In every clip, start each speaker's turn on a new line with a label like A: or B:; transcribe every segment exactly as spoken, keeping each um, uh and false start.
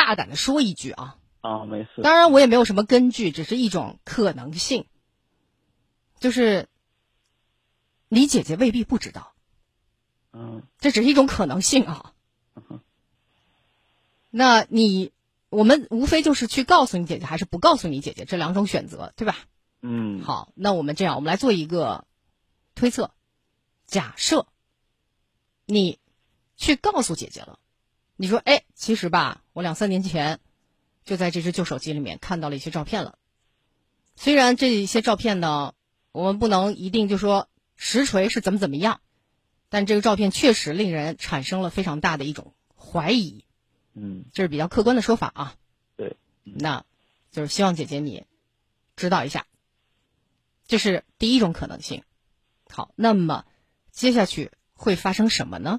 A: 大胆的说一句啊。
B: 啊，没事。
A: 当然我也没有什么根据，只是一种可能性，就是你姐姐未必不知道。
B: 嗯，
A: 这只是一种可能性啊。
B: 嗯，
A: 那你我们无非就是去告诉你姐姐还是不告诉你姐姐这两种选择，对吧？
B: 嗯，
A: 好，那我们这样，我们来做一个推测。假设你去告诉姐姐了，你说哎，其实吧，我两三年前就在这只旧手机里面看到了一些照片了。虽然这些照片呢，我们不能一定就说实锤是怎么怎么样，但这个照片确实令人产生了非常大的一种怀疑。
B: 嗯，
A: 这是比较客观的说法啊。
B: 对，
A: 那就是希望姐姐你知道一下，这是第一种可能性。好，那么接下去会发生什么呢？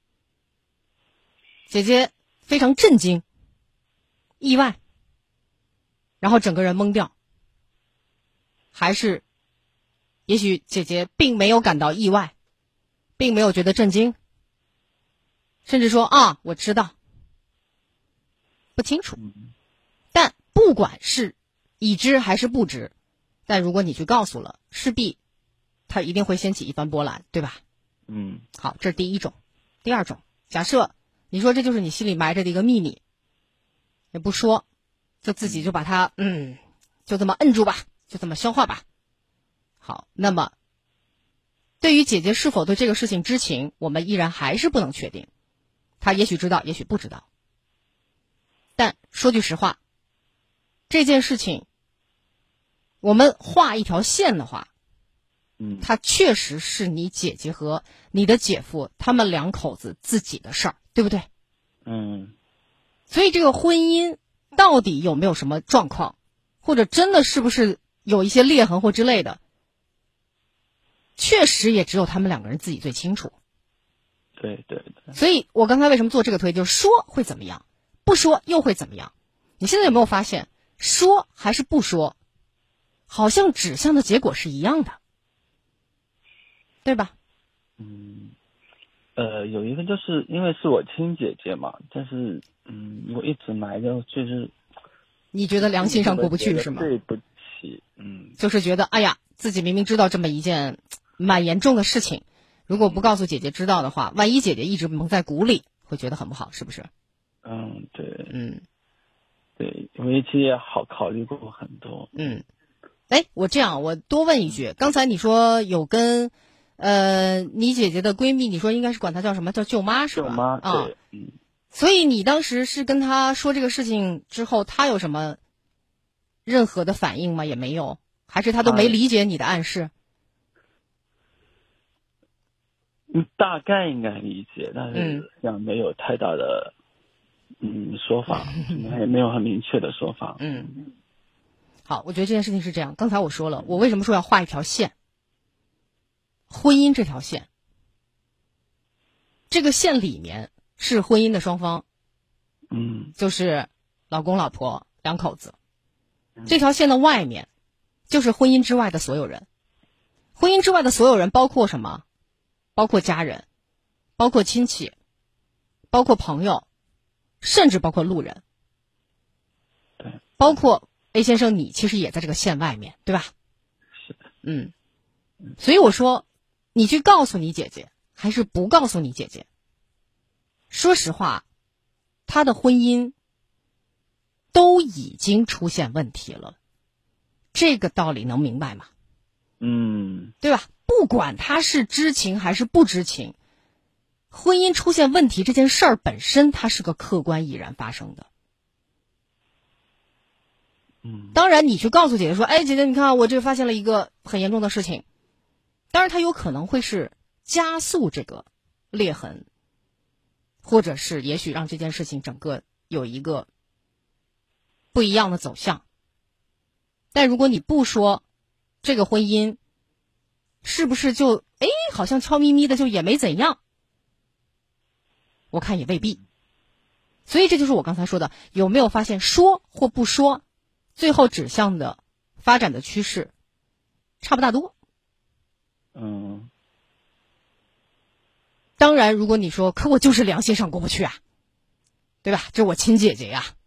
A: 姐姐非常震惊、意外，然后整个人懵掉，还是也许姐姐并没有感到意外，并没有觉得震惊，甚至说啊，我知道，不清楚。但不管是已知还是不知，但如果你去告诉了，势必它一定会掀起一番波澜，对吧？
B: 嗯，
A: 好，这是第一种。第二种，假设你说这就是你心里埋着的一个秘密，也不说，就自己就把它嗯，就这么摁住吧，就这么消化吧。好，那么对于姐姐是否对这个事情知情，我们依然还是不能确定。她也许知道，也许不知道。但说句实话，这件事情我们画一条线的话，
B: 嗯，
A: 它确实是你姐姐和你的姐夫他们两口子自己的事儿，对不对？
B: 嗯，
A: 所以这个婚姻到底有没有什么状况，或者真的是不是有一些裂痕或之类的，确实也只有他们两个人自己最清楚。
B: 对对对。
A: 所以我刚才为什么做这个推，就是说会怎么样，不说又会怎么样？你现在有没有发现，说还是不说，好像指向的结果是一样的，对吧？
B: 嗯，呃，有一个就是因为是我亲姐姐嘛，但是嗯，我一直埋着，就是
A: 你觉得良心上过不去是吗？
B: 对不起，嗯，
A: 就是觉得哎呀，自己明明知道这么一件蛮严重的事情，如果不告诉姐姐知道的话，万一姐姐一直蒙在鼓里，会觉得很不好，是不是？
B: 嗯，对，
A: 嗯
B: 对，我其实也好考虑过很多。
A: 嗯，哎，我这样，我多问一句，刚才你说有跟呃你姐姐的闺蜜，你说应该是管她叫什么，叫舅妈是吧？
B: 舅妈，
A: 啊，
B: 对，嗯，
A: 所以你当时是跟她说这个事情之后，她有什么任何的反应吗？也没有，还是她都没理解你的暗示？
B: 嗯，大概应该理解，但
A: 嗯
B: 是像没有太大的嗯说法，也没有很明确的说法。
A: 嗯，好，我觉得这件事情是这样。刚才我说了，我为什么说要画一条线？婚姻这条线，这个线里面是婚姻的双方，
B: 嗯，
A: 就是老公老婆两口子。这条线的外面，就是婚姻之外的所有人。婚姻之外的所有人包括什么？包括家人，包括亲戚，包括朋友，甚至包括路人。
B: 对，
A: 包括 A 先生，你其实也在这个线外面，对吧？
B: 是的。
A: 嗯，所以我说，你去告诉你姐姐，还是不告诉你姐姐？说实话，她的婚姻都已经出现问题了，这个道理能明白吗？
B: 嗯，
A: 对吧？不管他是知情还是不知情，婚姻出现问题这件事儿本身，它是个客观已然发生的。
B: 嗯，
A: 当然，你去告诉姐姐说：“哎，姐姐，你看我这发现了一个很严重的事情。”当然，它有可能会是加速这个裂痕，或者是也许让这件事情整个有一个不一样的走向。但如果你不说，这个婚姻是不是就哎，好像悄咪咪的就也没怎样？我看也未必。所以这就是我刚才说的，有没有发现说或不说，最后指向的发展的趋势差不大多。
B: 嗯，
A: 当然，如果你说可我就是良心上过不去啊，对吧？这是我亲姐姐呀，